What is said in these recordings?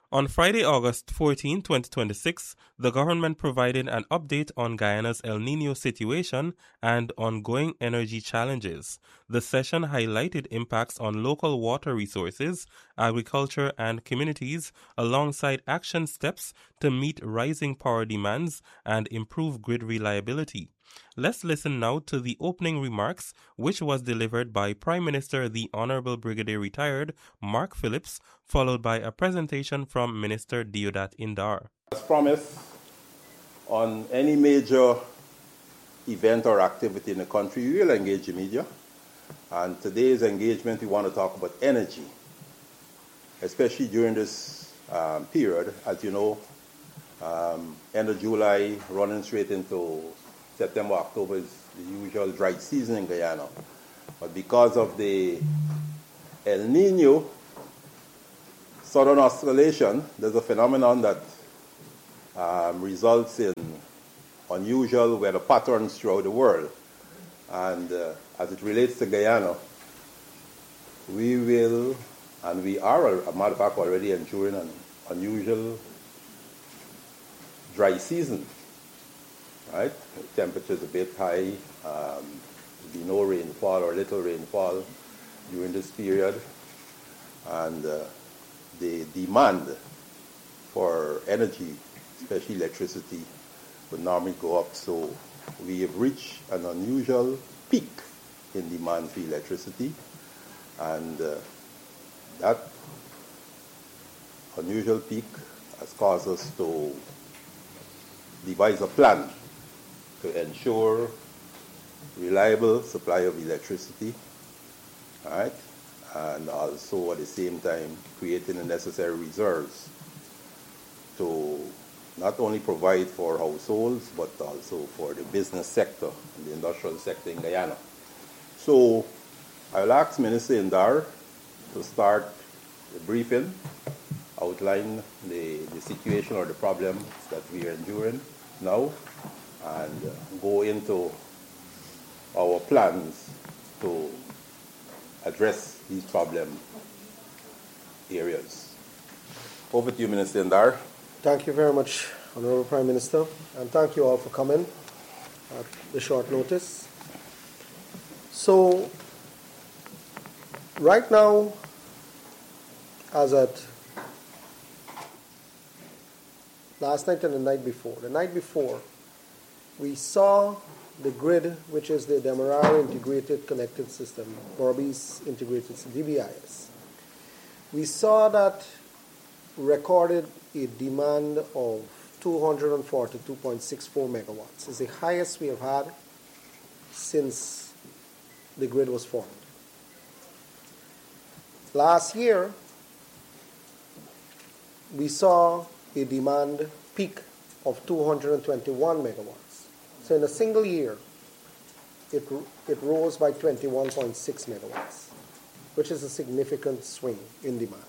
On Friday, August 14, 2026, the government provided an update on Guyana's El Nino situation and ongoing energy challenges. The session highlighted impacts on local water resources, agriculture, and communities, alongside action steps to meet rising power demands and improve grid reliability. Let's listen now to the opening remarks, which was delivered by Prime Minister the Honorable Brigadier Retired Mark Phillips, followed by a presentation from Minister Deodat Indar. As promised, on any major event or activity in the country, we will engage the media. And today's engagement, we want to talk about energy, especially during this period. As you know, end of July, running straight into September, October is the usual dry season in Guyana. But because of the El Nino southern oscillation, there's a phenomenon that results in unusual weather patterns throughout the world. And as it relates to Guyana, we will, and we are, a matter of fact, already enduring an unusual dry season. Right? The temperature is a bit high. There'll be no rainfall or little rainfall during this period. And the demand for energy, especially electricity, would normally go up. So we have reached an unusual peak in demand for electricity. And that unusual peak has caused us to devise a plan to ensure reliable supply of electricity, all right? And also at the same time creating the necessary reserves to not only provide for households but also for the business sector and the industrial sector in Guyana. So I'll ask Minister Indar to start the briefing, outline the situation or the problems that we are enduring now, and go into our plans to address these problem areas. Over to you, Minister Indar. Thank you very much, Honorable Prime Minister, and thank you all for coming at the short notice. So, right now, as at last night and the night before, we saw the grid, which is the Demerara Integrated Connected System, Berbice Integrated DBIS. We saw that recorded a demand of 242.64 megawatts. It's the highest we have had since the grid was formed. Last year, we saw a demand peak of 221 megawatts. So in a single year, it rose by 21.6 megawatts, which is a significant swing in demand.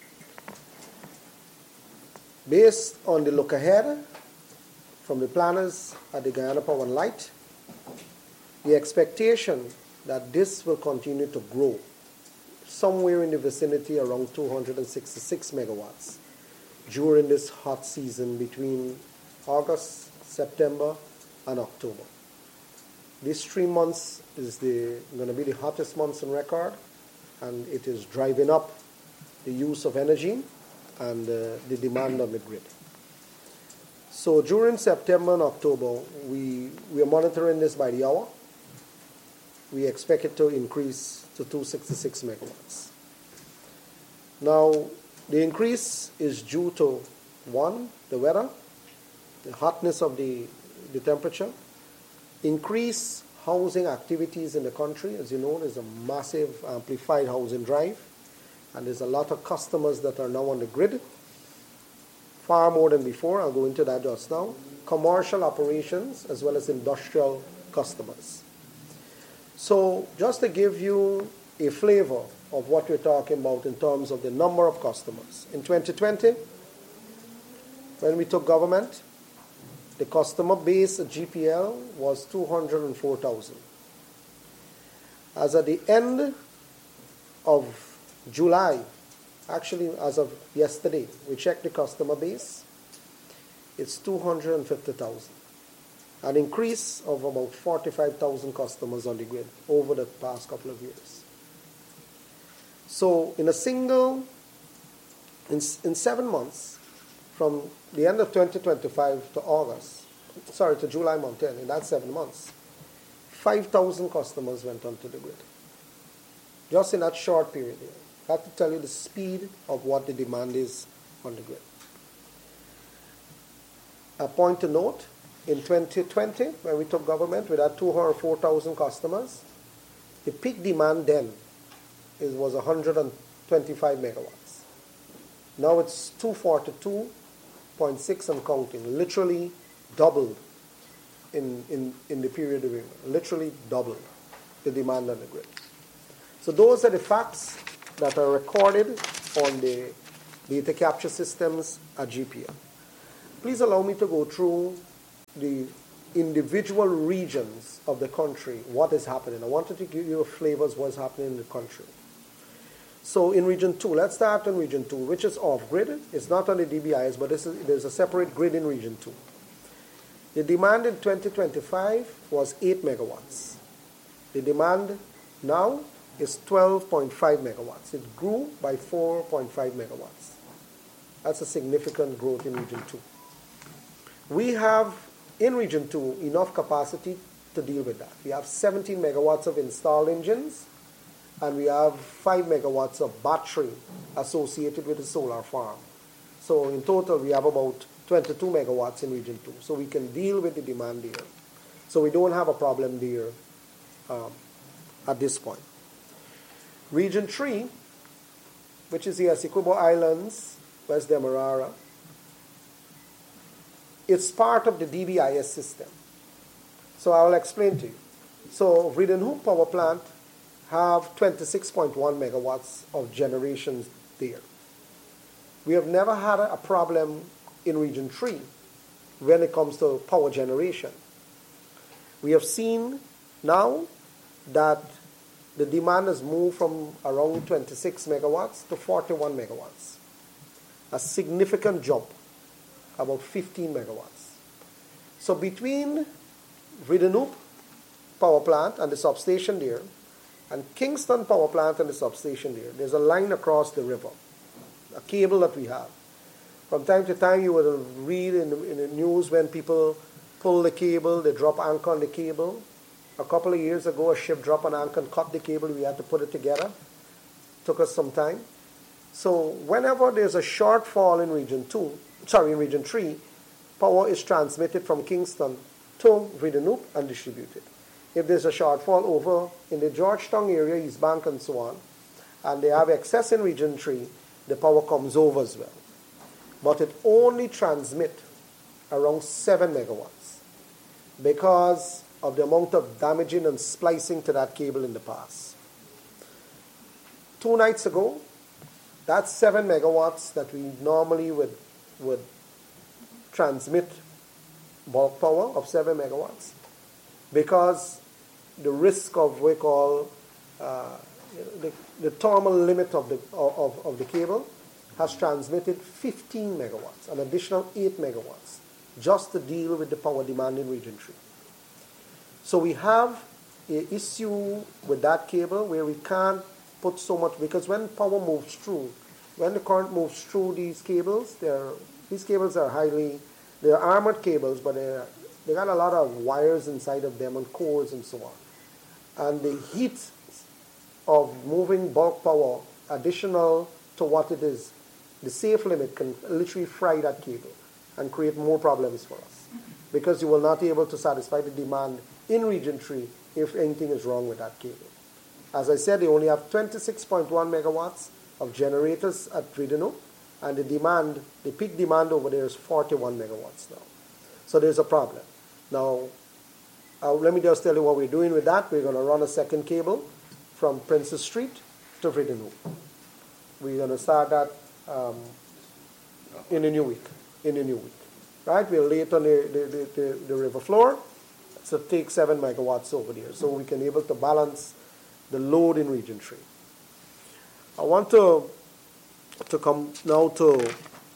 Based on the look ahead from the planners at the Guyana Power and Light, the expectation that this will continue to grow somewhere in the vicinity around 266 megawatts during this hot season between August, September, and October. These 3 months is going to be the hottest months on record, and it is driving up the use of energy and the demand on the grid. So during September and October, we are monitoring this by the hour. We expect it to increase to 266 megawatts. Now, the increase is due to, one, the weather, the hotness of the temperature, increase housing activities in the country. As you know, there's a massive amplified housing drive, and there's a lot of customers that are now on the grid, far more than before. I'll go into that just now. Commercial operations as well as industrial customers. So just to give you a flavor of what we're talking about in terms of the number of customers. In 2020, when we took government, the customer base at GPL was 204,000. As at the end of July Actually, as of yesterday, we checked the customer base. It's 250,000. An increase of about 45,000 customers on the grid over the past couple of years. So in 7 months, from the end of 2025 to July month end, in that 7 months, 5,000 customers went onto the grid. Just in that short period. I have to tell you the speed of what the demand is on the grid. A point to note, in 2020, when we took government, we had 204,000 customers. The peak demand then was 125 megawatts. Now it's 242.6 and counting, literally doubled in the period of literally doubled the demand on the grid. So those are the facts that are recorded on the data capture systems at GPL. Please allow me to go through the individual regions of the country, what is happening. I wanted to give you flavors of what's happening in the country. So in Region 2, let's start in Region 2, which is off-grid. It's not on the DBIS, but there's a separate grid in Region 2. The demand in 2025 was 8 megawatts. The demand now is 12.5 megawatts. It grew by 4.5 megawatts. That's a significant growth in Region 2. We have, in Region 2, enough capacity to deal with that. We have 17 megawatts of installed engines, and we have 5 megawatts of battery associated with the solar farm. So in total, we have about 22 megawatts in Region 2. So we can deal with the demand there. So we don't have a problem there at this point. Region 3, which is the Essequibo Islands, West Demerara, it's part of the DBIS system. So I'll explain to you. So Vreeden Hoek Power Plant have 26.1 megawatts of generations there. We have never had a problem in Region 3 when it comes to power generation. We have seen now that the demand has moved from around 26 megawatts to 41 megawatts. A significant jump, about 15 megawatts. So between Vreeden Hoek Power Plant and the substation there, and Kingston Power Plant and the substation there, there's a line across the river, a cable that we have. From time to time, you will read in the news when people pull the cable, they drop anchor on the cable. A couple of years ago, a ship dropped an anchor and cut the cable. We had to put it together. Took us some time. So whenever there's a shortfall in Region 3, power is transmitted from Kingston to Vreeden Hoek and distributed. If there's a shortfall over in the Georgetown area, East Bank and so on, and they have excess in Region 3, the power comes over as well. But it only transmits around 7 megawatts because of the amount of damaging and splicing to that cable in the past. 2 nights ago, that's 7 megawatts that we normally would transmit bulk power of 7 megawatts because the risk of what we call the thermal limit of the cable has transmitted 15 megawatts, an additional 8 megawatts, just to deal with the power demand in Region 3. So we have an issue with that cable where we can't put so much, because when power moves through, when the current moves through these cables, these cables are they're armored cables, but they got a lot of wires inside of them and cores and so on. And the heat of moving bulk power additional to what it is, the safe limit can literally fry that cable and create more problems for us because you will not be able to satisfy the demand in Region 3 if anything is wrong with that cable. As I said, they only have 26.1 megawatts of generators at Vreeden Hoek, and the peak demand over there is 41 megawatts now. So there's a problem. Now, let me just tell you what we're doing with that. We're going to run a second cable from Princess Street to Vreeden Hoek. We're going to start that in the new week. Right? We'll lay it on the river floor. So take 7 megawatts over there. So we can be able to balance the load in Region 3. I want to to come now to,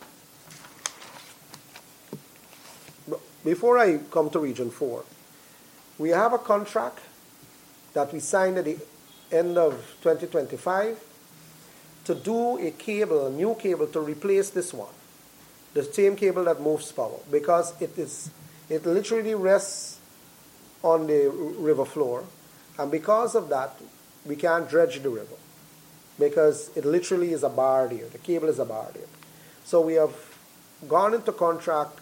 before I come to Region 4, we have a contract that we signed at the end of 2025 to do a cable, a new cable to replace this one, the same cable that moves power, because it literally rests on the river floor, and because of that, we can't dredge the river, because it literally is a bar there. The cable is a bar there. So we have gone into contract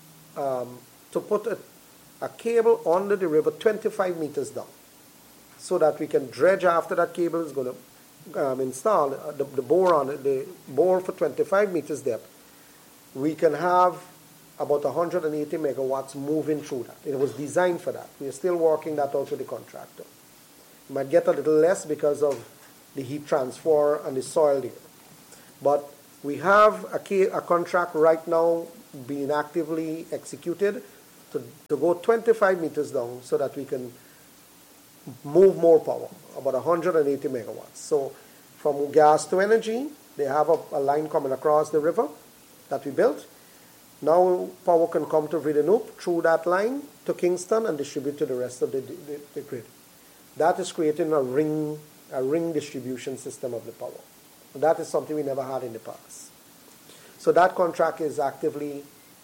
to put a cable under the river 25 meters down, so that we can dredge after that cable is going to install the bore for 25 meters depth. We can have about 180 megawatts moving through that. It was designed for that. We are still working that out with the contractor. We might get a little less because of the heat transfer and the soil there. But we have a contract right now being actively executed to go 25 meters down so that we can move more power, about 180 megawatts. So from gas to energy, they have a line coming across the river that we built. Now power can come to Vredenoop through that line to Kingston and distribute to the rest of the grid. That is creating a ring distribution system of the power. That is something we never had in the past. So that contract is actively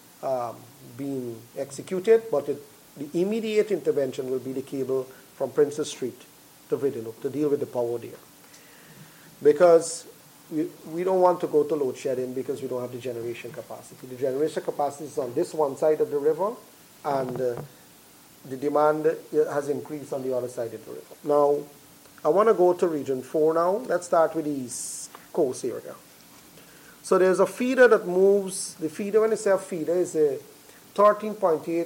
being executed, but the immediate intervention will be the cable from Princess Street to Vredenoop to deal with the power there. Because we don't want to go to load shedding because we don't have the generation capacity. The generation capacity is on this one side of the river, and the demand has increased on the other side of the river. Now, I want to go to Region 4 now. Let's start with the East Coast area. So there's a feeder that moves. The feeder, when I say a feeder, is a 13.8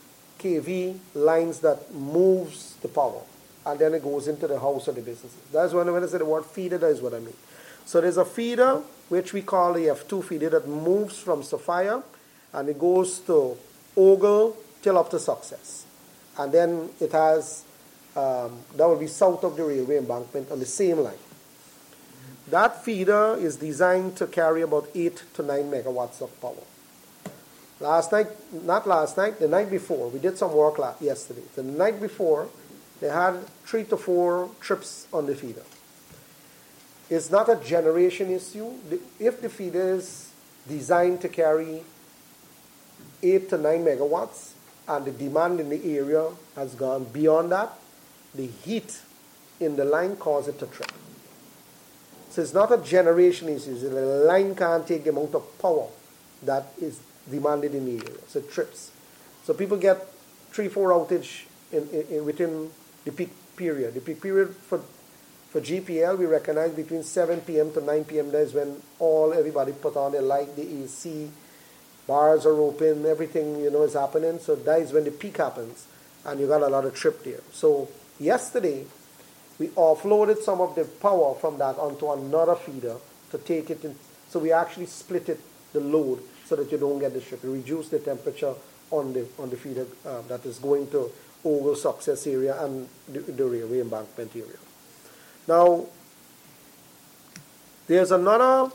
kV lines that moves the power, and then it goes into the house or the businesses. That's when I say the word feeder, that is what I mean. So there's a feeder, which we call the F2 feeder, that moves from Sophia, and it goes to Ogle till up to Success. And then it has, that will be south of the railway embankment on the same line. That feeder is designed to carry about 8 to 9 megawatts of power. The night before, we did some work yesterday. The night before, they had 3 to 4 trips on the feeder. It's not a generation issue. If the feeder is designed to carry 8 to 9 megawatts and the demand in the area has gone beyond that, the heat in the line causes it to trip. So it's not a generation issue. The line can't take the amount of power that is demanded in the area. So it trips. So people get 3-4 outage within the peak period. The peak period for GPL, we recognize between 7 p.m. to 9 p.m. That is when everybody put on their light, the AC, bars are open, everything, is happening. So that is when the peak happens, and you got a lot of trip there. So yesterday, we offloaded some of the power from that onto another feeder to take it in. So we actually split the load so that you don't get the trip. We reduce the temperature on the feeder that is going to Ogle Success area and the railway embankment area. Now, there's another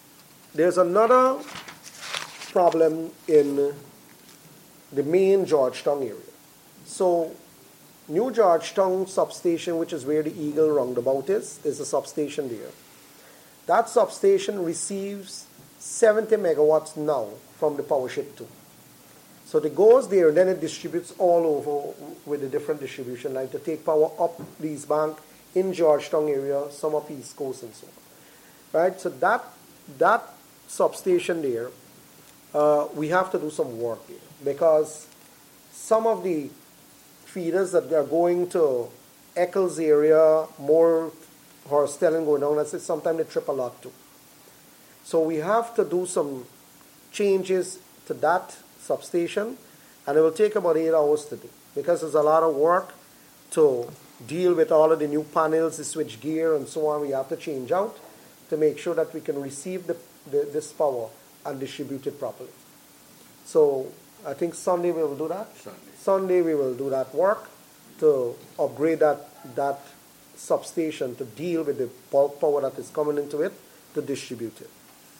problem in the main Georgetown area. So, New Georgetown substation, which is where the Eagle roundabout is, there's a substation there. That substation receives 70 megawatts now from the Power Ship 2. So it goes there, and then it distributes all over with a different distribution line to take power up the East Bank, in Georgetown area, some up East Coast and so on. Right? So that substation there, we have to do some work there, because some of the feeders that are going to Eccles area, more Horstelling going down, sometimes they trip a lot too. So we have to do some changes to that substation, and it will take about 8 hours to do, because there's a lot of work to deal with all of the new panels, the switch gear, and so on. We have to change out to make sure that we can receive this power and distribute it properly. So I think Sunday we will do that. Sunday we will do that work to upgrade that substation to deal with the bulk power that is coming into it, to distribute it.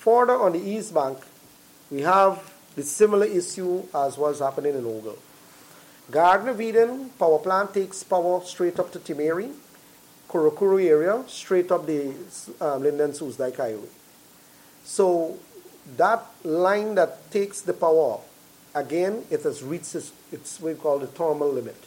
Further on the east bank, we have the similar issue as was happening in Ogle. Garden of Eden power plant takes power straight up to Timeri, Kurukuru area, straight up the Linden Soosdijk Highway. So that line that takes the power up, again, it has reached its what we call the thermal limit.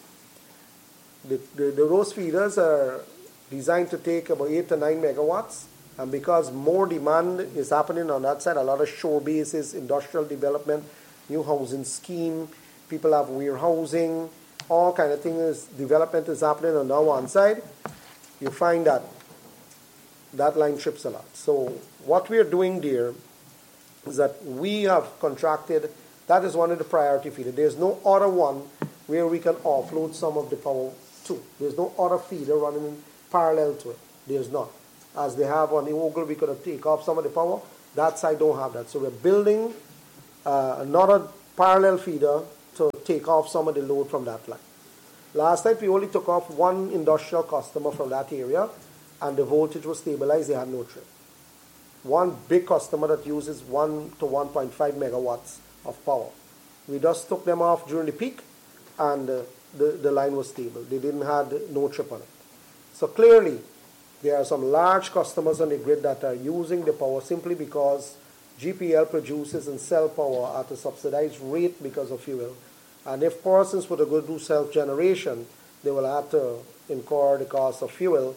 The rose feeders are designed to take about 8 to 9 megawatts, and because more demand is happening on that side, a lot of shore bases, industrial development, new housing scheme, people have warehousing, all kind of things, development is happening on that one side, you find that that line trips a lot. So what we are doing there is that we have contracted, that is one of the priority feeders. There's no other one where we can offload some of the power to. There's no other feeder running parallel to it. There's not. As they have on the Ogle, we could have take off some of the power. That side don't have that. So we're building another parallel feeder to take off some of the load from that line. Last night we only took off one industrial customer from that area, and the voltage was stabilized. They had no trip. One big customer that uses 1 to 1.5 megawatts of power. We just took them off during the peak, and the line was stable. They didn't have no trip on it. So clearly, there are some large customers on the grid that are using the power simply because GPL produces and sell power at a subsidized rate because of fuel. And if persons were to go do self-generation, they will have to incur the cost of fuel,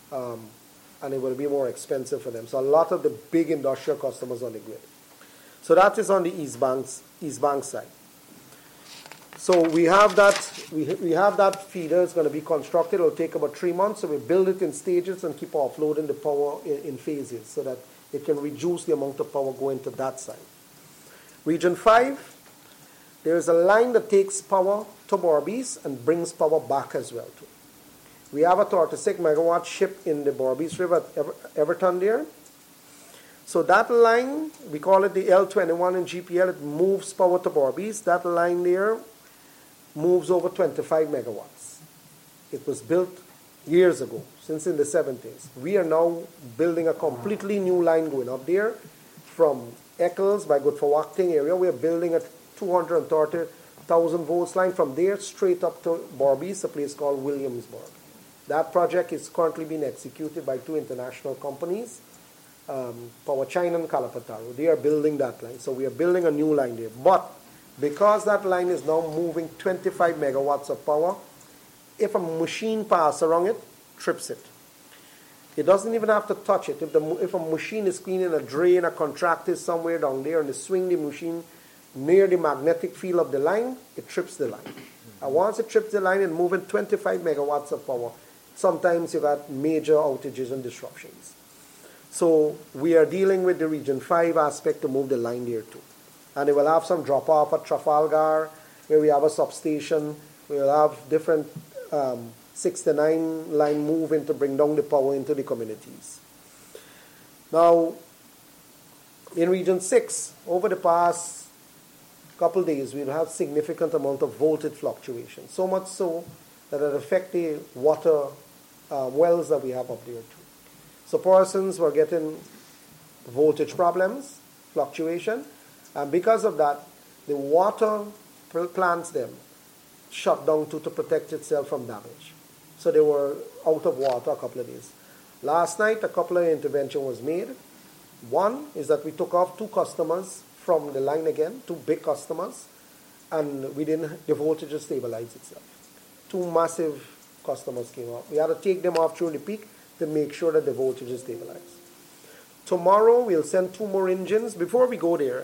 and it will be more expensive for them. So a lot of the big industrial customers on the grid. So that is on the East Bank side. So we have that. We have that feeder. It's going to be constructed. It will take about 3 months. So we build it in stages and keep offloading the power in phases so that it can reduce the amount of power going to that side. Region 5, there is a line that takes power to Berbice and brings power back as well too. We have a 36 megawatt ship in the Berbice River at Everton there. So that line, we call it the L21 in GPL, it moves power to Berbice. That line there moves over 25 megawatts. It was built years ago, since in the 70s. We are now building a completely new line going up there from Eccles by Good for Wachting area. We are building a 230,000 volts line from there straight up to Berbice, a place called Williamsburg. That project is currently being executed by 2 international companies, Power China and Kalapataro. They are building that line. So we are building a new line there. But because that line is now moving 25 megawatts of power, if a machine passes around it, trips it. It doesn't even have to touch it. If a machine is cleaning a drain, a contractor is somewhere down there, and they swing the machine near the magnetic field of the line, it trips the line. And once it trips the line and moving 25 megawatts of power, sometimes you got major outages and disruptions. So we are dealing with the Region 5 aspect to move the line there too. And it will have some drop-off at Trafalgar, where we have a substation. We will have different 6 to 9 line moving to bring down the power into the communities. Now, in Region 6, over the past couple days, we'll have significant amount of voltage fluctuation. So much so that it affects the water wells that we have up there too. So persons were getting voltage problems, fluctuation, and because of that, the water plants them shut down to protect itself from damage. So they were out of water a couple of days. Last night, a couple of interventions was made. One is that we took off 2 customers from the line again, 2 big customers, and the voltage stabilized itself. 2 massive customers came off. We had to take them off during the peak to make sure that the voltage is stabilized. Tomorrow, we'll send 2 more engines. Before we go there,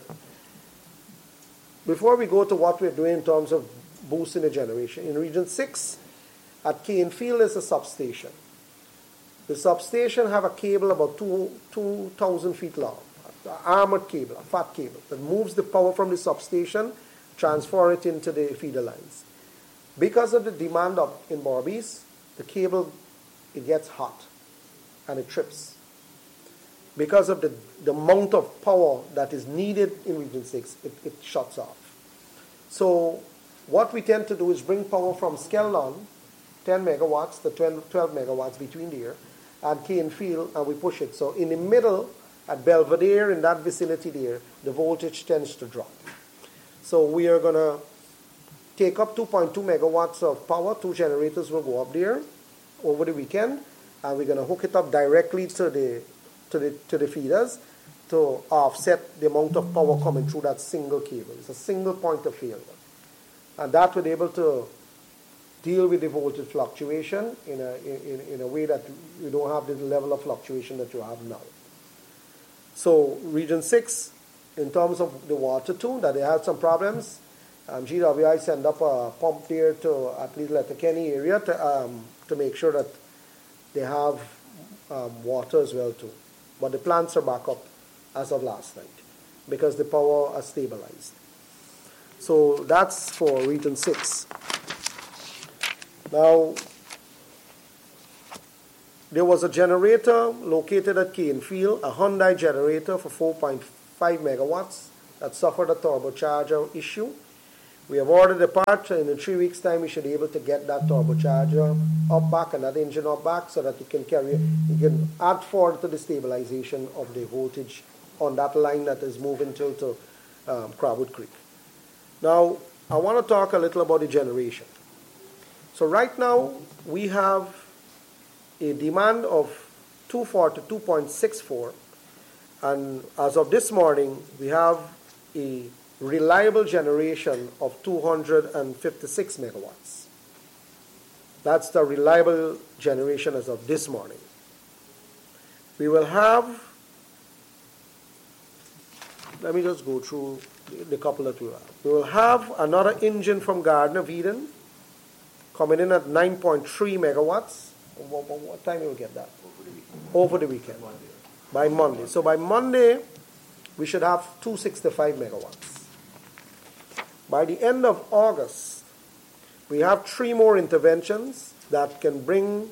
before we go to what we're doing in terms of boosting the generation, in Region 6, at Canefield is a substation. The substation have a cable about 2,000 feet long, an armored cable, a fat cable, that moves the power from the substation, transfer it into the feeder lines. Because of the demand up in Berbice, the cable, it gets hot and it trips. Because of the amount of power that is needed in Region 6, it shuts off. So what we tend to do is bring power from Skeldon, 10 megawatts to 12 megawatts between there, and Canefield, and we push it. So in the middle, at Belvedere, in that vicinity there, the voltage tends to drop. So we are going to take up 2.2 megawatts of power. 2 generators will go up there over the weekend, and we're going to hook it up directly to the feeders to offset the amount of power coming through that single cable. It's a single point of failure. And that will be able to deal with the voltage fluctuation in a way that you don't have the level of fluctuation that you have now. So Region 6, in terms of the water too, that they had some problems, GWI sent up a pump there to at least Letterkenny area to make sure that they have water as well too. But the plants are back up as of last night because the power has stabilized. So that's for Region 6. Now, there was a generator located at Canefield, a Hyundai generator for 4.5 megawatts that suffered a turbocharger issue. We have ordered a part, and in 3 weeks' time we should be able to get that turbocharger up back and that engine up back so that it can add forward to the stabilization of the voltage on that line that is moving to Crabwood Creek. Now, I want to talk a little about the generation. So right now, we have a demand of 242.64, and as of this morning, we have a reliable generation of 256 megawatts. That's the reliable generation as of this morning. We will have, let me just go through the couple that we have. We will have another engine from Garden of Eden coming in at 9.3 megawatts. What time will we get that? Over the weekend. By Monday. So by Monday, we should have 265 megawatts. By the end of August, we have 3 more interventions that can bring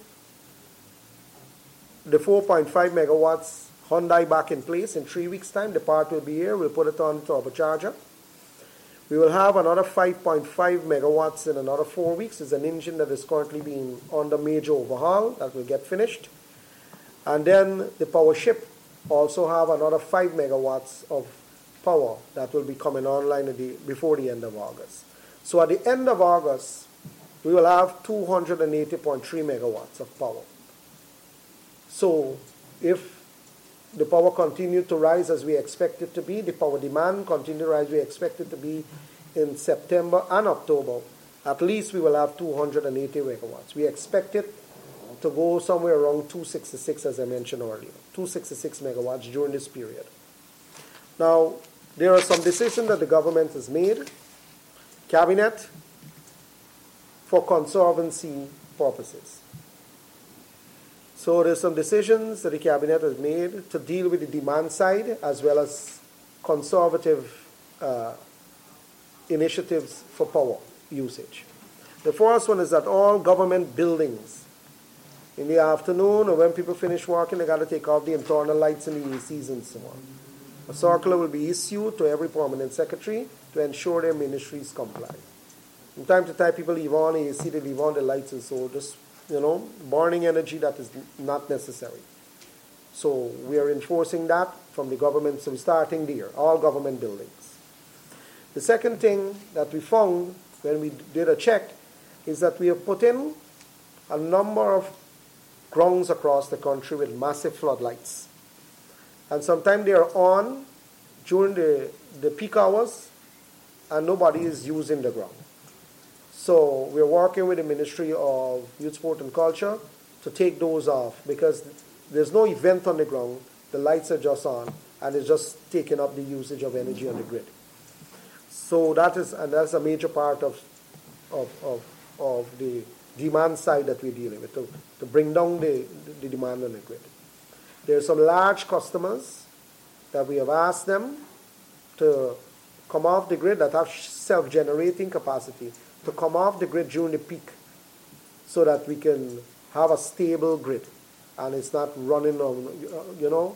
the 4.5 megawatts Hyundai back in place in 3 weeks' time. The part will be here. We'll put it on turbocharger. We will have another 5.5 megawatts in another 4 weeks. It's an engine that is currently being under major overhaul that will get finished. And then the power ship also have another 5 megawatts of power that will be coming online before the end of August. So at the end of August, we will have 280.3 megawatts of power. So if the power continued to rise as we expect it to be, the power demand continued to rise as we expect it to be in September and October, at least we will have 280 megawatts. We expect it to go somewhere around 266, as I mentioned earlier, 266 megawatts during this period. Now, there are some decisions that the government has made, cabinet, for conservancy purposes. So there's some decisions that the cabinet has made to deal with the demand side as well as conservative initiatives for power usage. The first one is that all government buildings, in the afternoon or when people finish working, they got to take off the internal lights and the ACs and so on. A circular will be issued to every permanent secretary to ensure their ministries comply. From time to time, people leave on AC, they leave on the lights, and so just, burning energy that is not necessary. So we are enforcing that from the government, so we're starting there, all government buildings. The second thing that we found when we did a check is that we have put in a number of grounds across the country with massive floodlights. And sometimes they are on during the peak hours and nobody is using the ground. So we're working with the Ministry of Youth, Sport and Culture to take those off because there's no event on the ground. The lights are just on and it's just taking up the usage of energy on the grid. So that's a major part of the demand side that we're dealing with, to bring down the demand on the grid. There are some large customers that we have asked them to come off the grid that have self-generating capacity, to come off the grid during the peak so that we can have a stable grid and it's not running on,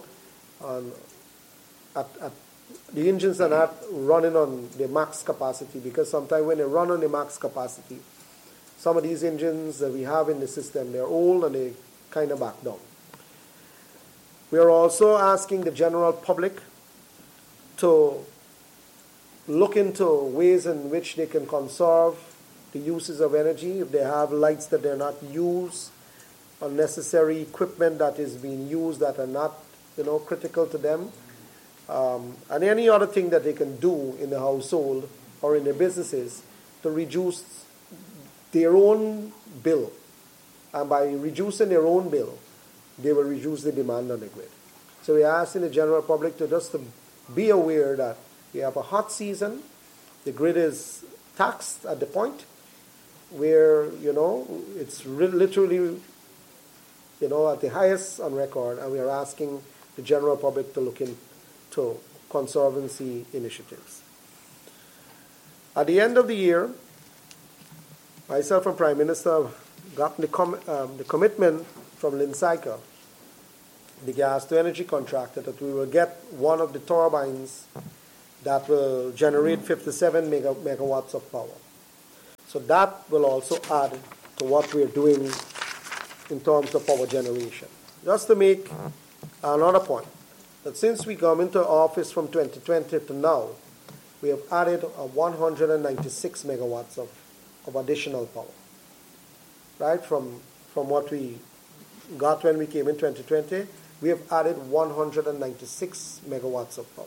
the engines are not running on the max capacity, because sometimes when they run on the max capacity, some of these engines that we have in the system, they're old and they kind of back down. We are also asking the general public to look into ways in which they can conserve the uses of energy. If they have lights that they're not used, unnecessary equipment that is being used that are not, critical to them, and any other thing that they can do in the household or in their businesses to reduce their own bill. And by reducing their own bill, they will reduce the demand on the grid. So we are asking the general public to just to be aware that we have a hot season. The grid is taxed at the point where, it's literally, at the highest on record, and we are asking the general public to look into conservancy initiatives. At the end of the year, myself and Prime Minister have gotten the commitment from Lincycle, the gas-to-energy contractor, that we will get one of the turbines that will generate 57 megawatts of power. So that will also add to what we're doing in terms of power generation. Just to make another point, that since we come into office from 2020 to now, we have added 196 megawatts of additional power, right? From what we got when we came in 2020, we have added 196 megawatts of power.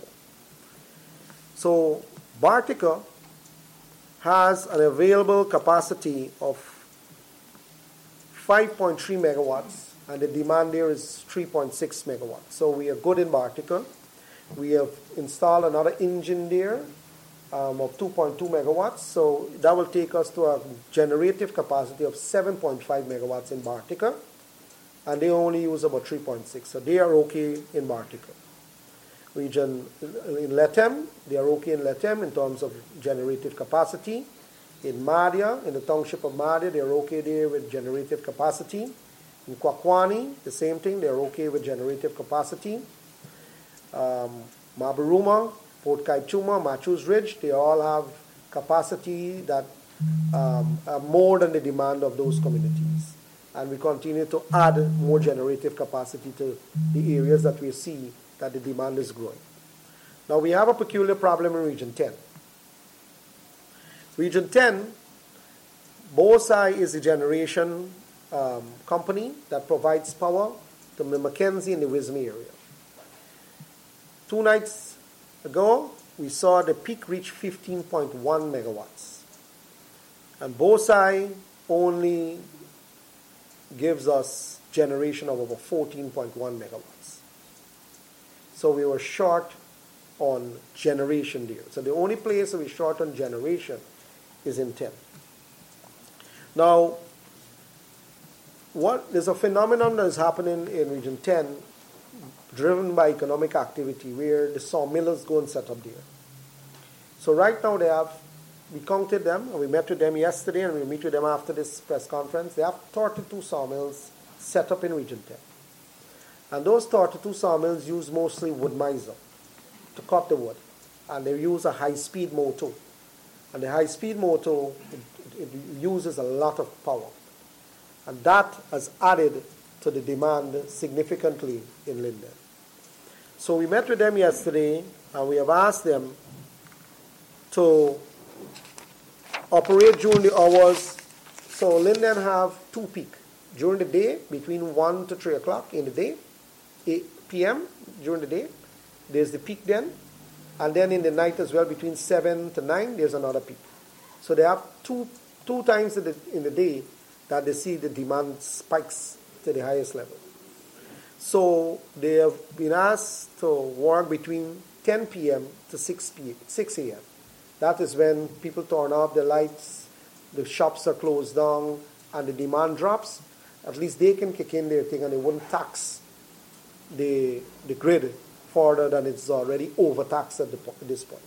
So Bartica has an available capacity of 5.3 megawatts, and the demand there is 3.6 megawatts. So we are good in Bartica. We have installed another engine there of 2.2 megawatts. So that will take us to a generative capacity of 7.5 megawatts in Bartica, and they only use about 3.6. So they are okay in Bartica. Region in Lethem, they are okay in Lethem in terms of generative capacity. In Madhya, in the township of Madhya, they are okay there with generative capacity. In Kwakwani, the same thing, they are okay with generative capacity. Mabaruma, Port Kaituma, Matthews Ridge, they all have capacity that are more than the demand of those communities. And we continue to add more generative capacity to the areas that we see that the demand is growing. Now we have a peculiar problem in Region 10. Region 10, Bosai is the generation company that provides power to the Mackenzie and the Wismay area. 2 nights ago, we saw the peak reach 15.1 megawatts. And Bosai only gives us generation of over 14.1 megawatts. So we were short on generation there. So the only place that we're short on generation is in 10. Now, there's a phenomenon that is happening in Region 10 driven by economic activity where the sawmills go and set up there. So right now we counted them, and we met with them yesterday, and we'll meet with them after this press conference. They have 32 sawmills set up in Region 10. And those 32 sawmills use mostly wood miser to cut the wood. And they use a high-speed motor. And the high-speed motor, it uses a lot of power. And that has added to the demand significantly in Linden. So we met with them yesterday, and we have asked them to operate during the hours. So Linden have 2 peak. During the day, between 1 to 3 o'clock in the day, 8 p.m. during the day, there's the peak then. And then in the night as well, between 7 to 9, there's another peak. So they have two times in the day that they see the demand spikes to the highest level. So they have been asked to work between 10 p.m. to 6 a.m. That is when people turn off the lights, the shops are closed down, and the demand drops. At least they can kick in their thing, and they wouldn't tax the grid further than it's already overtaxed at this point.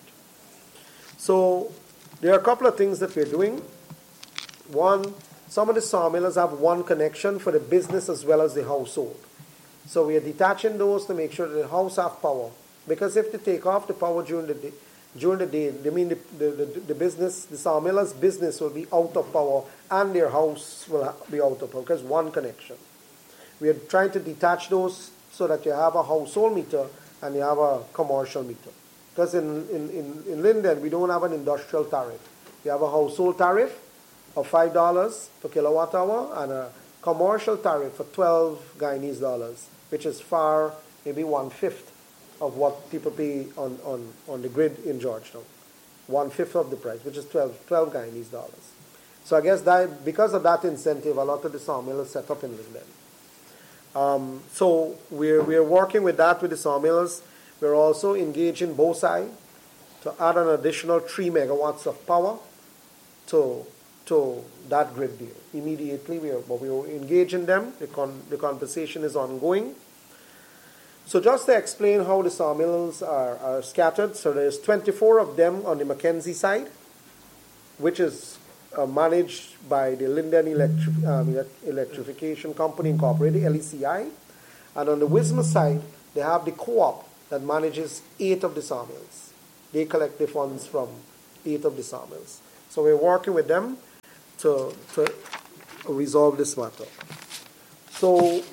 So there are a couple of things that we're doing. One, some of the sawmills have one connection for the business as well as the household. So we are detaching those to make sure that the house have power. Because if they take off the power during the day, they mean the business, the sawmiller's business will be out of power and their house will be out of power because one connection. We are trying to detach those so that you have a household meter and you have a commercial meter. Because in Linden, we don't have an industrial tariff. We have a household tariff of $5 per kilowatt hour and a commercial tariff for 12 Guyanese dollars, which is far, maybe 1/5 of what people pay on the grid in Georgetown. 1/5 of the price, which is 12 Guyanese dollars. So I guess that because of that incentive, a lot of the sawmills set up in Linden. So we're working with that with the sawmills. We're also engaging BOSAI to add an additional 3 megawatts of power to that grid deal. Immediately, we're engaging them. The conversation is ongoing. So just to explain how the sawmills are scattered, so there's 24 of them on the Mackenzie side, which is managed by the Linden Electrification Company Incorporated, LECI. And on the Wisma side, they have the co-op that manages 8 of the sawmills. They collect the funds from 8 of the sawmills. So we're working with them to resolve this matter. So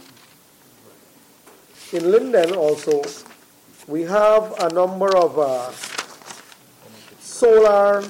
in Linden also, we have a number of solar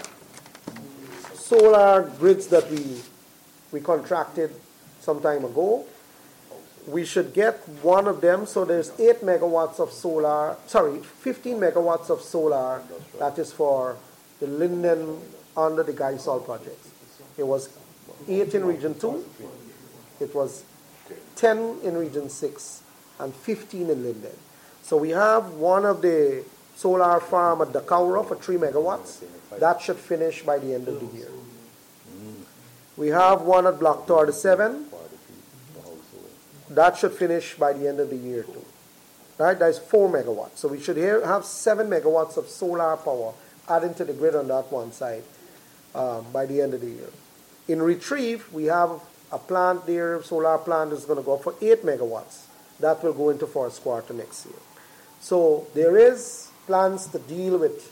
grids that we contracted some time ago. We should get one of them, so there's 8 megawatts of solar, 15 megawatts of solar that is for the Linden under the Gaisol project. It was 8 in Region 2, it was 10 in Region 6, and 15 in Linden. So we have one of the solar farm at Dacaura for 3 megawatts. That should finish by the end of the year. We have one at Block 37. That should finish by the end of the year too. Right? That is 4 megawatts. So we should have 7 megawatts of solar power added to the grid on that one side by the end of the year. In Retrieve, we have a plant there, solar plant is going to go for 8 megawatts. That will go into first quarter next year. So there is plans to deal with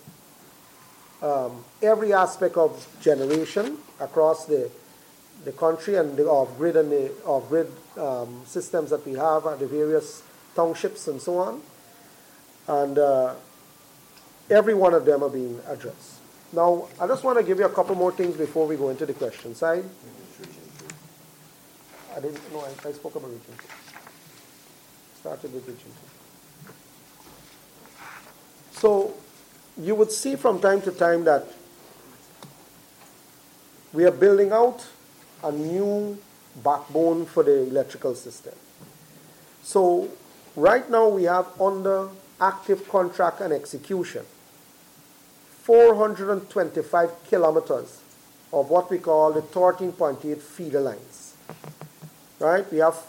every aspect of generation across the country and the off-grid and the off-grid systems that we have at the various townships and so on. And every one of them are being addressed. Now, I just want to give you a couple more things before we go into the question side. I didn't know, I spoke about Region 2. Started with Region 2. So, you would see from time to time that we are building out a new backbone for the electrical system. So, right now we have under active contract and execution 425 kilometers of what we call the 13.8 feeder lines. Right? We have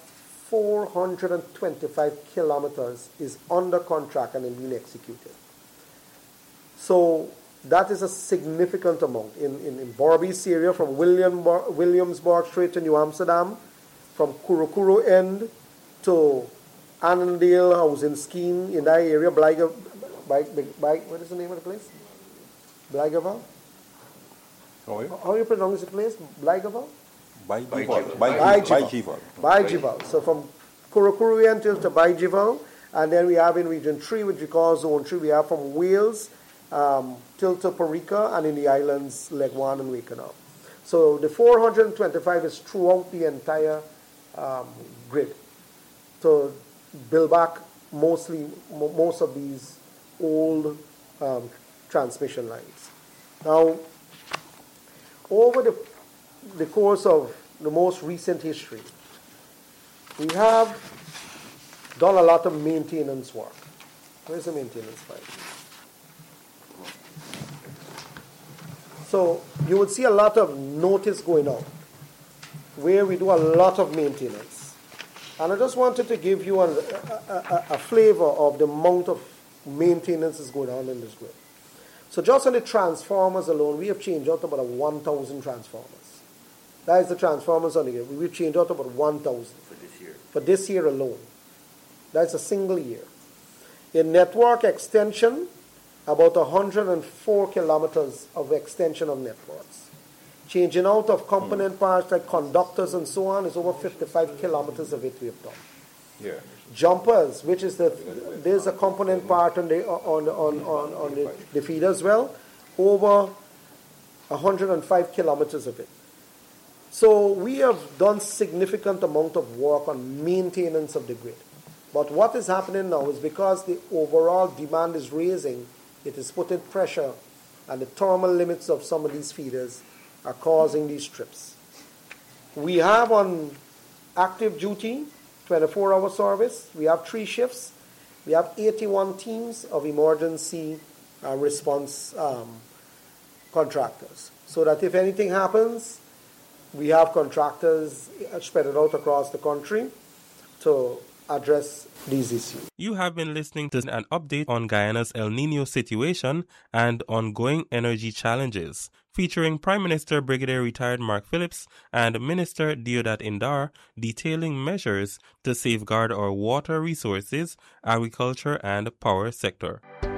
425 kilometers is under contract and being executed. So that is a significant amount. In Borbies area, from Williamsburg straight to New Amsterdam, from Kurukuru end to Annandale housing scheme in that area, what is the name of the place? Blygerval? How do you pronounce the place? Blygerval? Baijival. So from Kurukuru end to Baijival, and then we have in Region 3, which we call Zone 3, we have from Wales till to Parika, and in the islands, Legwan and Wakenham. So the 425 is throughout the entire grid to build back most of these old transmission lines. Now, over the course of the most recent history, we have done a lot of maintenance work. Where's the maintenance file? So you would see a lot of notice going out where we do a lot of maintenance. And I just wanted to give you a flavor of the amount of maintenance that's going on in this grid. So just on the transformers alone, we have changed out about 1,000 transformers. That is the transformers on the grid. We've changed out about 1,000. For this year? For this year alone. That's a single year. In network extension, about 104 kilometers of extension of networks. Changing out of component parts like conductors and so on is over 55 kilometers of it we have done. jumpers, which is there's a component part on the feed as well, over 105 kilometers of it. So we have done significant amount of work on maintenance of the grid. But what is happening now is because the overall demand is raising, it is putting pressure, and the thermal limits of some of these feeders are causing these trips. We have on active duty 24-hour service. We have 3 shifts. We have 81 teams of emergency response contractors. So that if anything happens, we have contractors spread out across the country to address these issues. You have been listening to an update on Guyana's El Nino situation and ongoing energy challenges, featuring Prime Minister Brigadier Retired Mark Phillips and Minister Deodat Indar, detailing measures to safeguard our water resources, agriculture and power sector.